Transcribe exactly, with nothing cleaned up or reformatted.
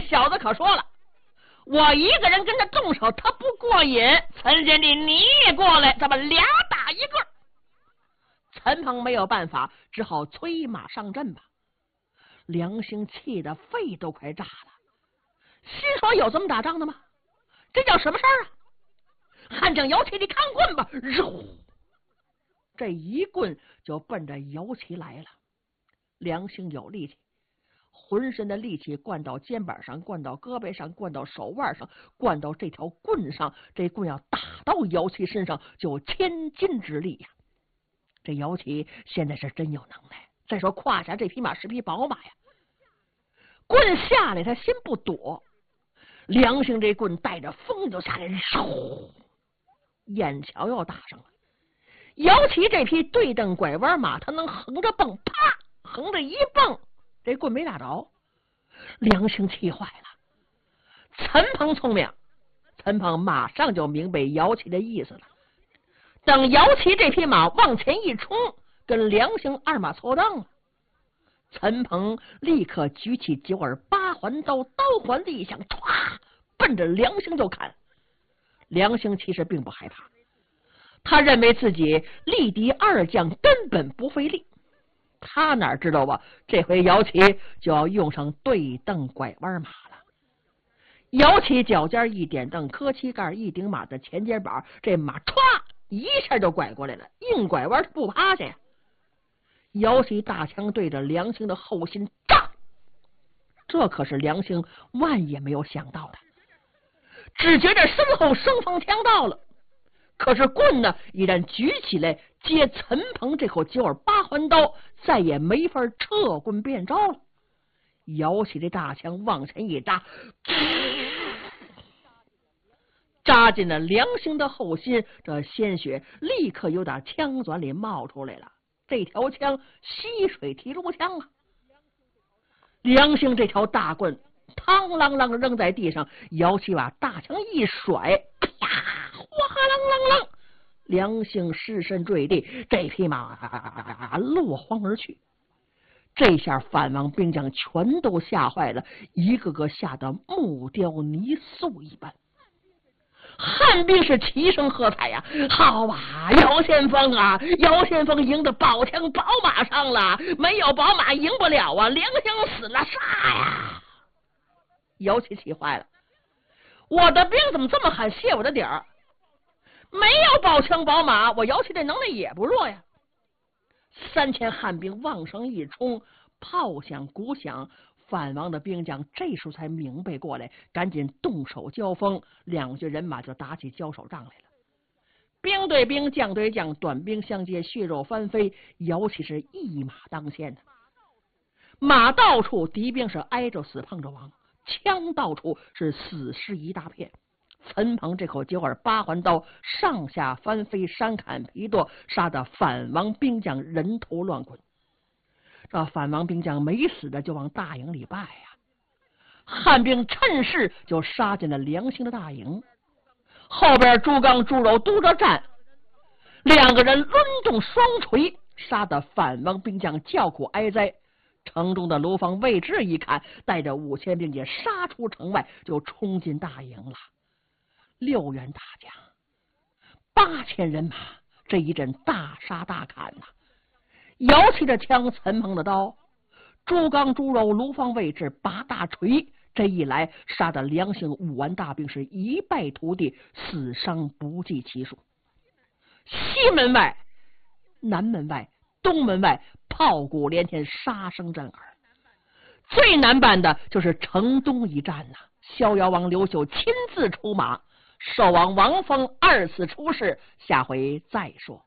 小子可说了，我一个人跟他动手他不过瘾，陈贤弟你也过来，咱们俩打一个。陈鹏没有办法，只好催马上阵吧。梁兴气得肺都快炸了，心说有这么打仗的吗？这叫什么事儿啊？汉将姚琦，你看棍吧！肉，这一棍就奔着姚琦来了。梁兴有力气，浑身的力气灌到肩膀上，灌到胳膊上，灌到手腕上，灌到这条棍上。这棍要打到姚琦身上，就千斤之力呀！这姚琦现在是真有能耐。再说胯下这匹马是匹宝马呀，棍下来他心不躲，梁兴这棍带着风就下来，嗖，眼瞧要打上了。姚琦这匹对蹬拐弯马，他能横着蹦，啪，横着一蹦，这棍没打着。梁兴气坏了。陈鹏聪明，陈鹏马上就明白姚琦的意思了。等姚琦这匹马往前一冲，跟梁兴二马错档了。陈鹏立刻举起九耳八环刀，刀环立响，唰，奔着梁兴就砍。梁兴其实并不害怕，他认为自己力敌二将根本不费力。他哪知道吧，这回姚琦就要用上对蹬拐弯马了。姚琦脚尖一点蹬，磕膝盖一顶马的前肩膀，这马歘一下就拐过来了，硬拐弯不趴下呀。姚琦大枪对着梁兴的后心炸，这可是梁兴万也没有想到的。只觉着身后生风枪到了，可是棍呢已然举起来接陈鹏这口九耳八环刀，再也没法撤棍变招了。姚琦这大枪往前一扎，扎进了梁兴的后心，这鲜血立刻由打枪管里冒出来了。这条枪吸水提炉枪啊！梁兴这条大棍嘡啷啷扔在地上，姚琦把大枪一甩，啪，哗啷啷啷，梁兴失身坠地，这匹马、啊、落荒而去。这下反王兵将全都吓坏了，一个个吓得木雕泥塑一般。汉兵是齐声喝彩呀！好啊，姚先锋啊，姚先锋赢得宝枪宝马上了，没有宝马赢不了啊！梁兴死了，杀呀！姚琦气坏了，我的兵怎么这么喊泄我的底儿？没有宝枪宝马，我姚琦这能耐也不弱呀！三千汉兵往上一冲，炮响鼓响，反王的兵将这时候才明白过来，赶紧动手交锋，两军人马就打起交手仗来了。兵对兵，将对将，短兵相接，血肉翻飞，姚琦是一马当先的。马到处，敌兵是挨着死碰着亡，枪到处是死尸一大片。陈鹏这口九耳八环刀上下翻飞，山砍皮剁，杀得反王兵将人头乱滚。这反王兵将没死的就往大营里败呀、啊！汉兵趁势就杀进了梁兴的大营，后边朱刚、朱柔督着战，两个人抡动双锤，杀得反王兵将叫苦哀哉。城中的卢方魏志一看，带着五千兵也杀出城外，就冲进大营了。六员大将，八千人马，这一阵大杀大砍呐、啊！姚琦的枪，陈鹏的刀，朱刚、朱柔、卢方魏志拔大锤，这一来杀得梁兴五万大兵是一败涂地，死伤不计其数。西门外、南门外、东门外炮鼓连天，杀声震耳。最难办的就是城东一战呐、啊！逍遥王刘秀亲自出马，寿王王峰二次出世，下回再说。